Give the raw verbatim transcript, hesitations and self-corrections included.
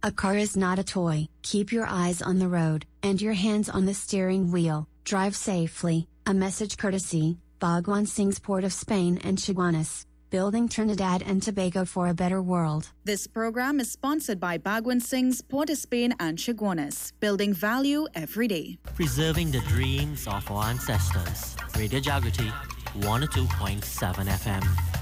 A car is not a toy. Keep your eyes on the road, and your hands on the steering wheel. Drive safely. A message courtesy, Bhagwan Singh's Port of Spain and Chaguanas, building Trinidad and Tobago for a better world. This program is sponsored by Bhagwan Singh's Port of Spain and Chaguanas, building value every day. Preserving the dreams of our ancestors. Radio Jagriti, one oh two point seven F M.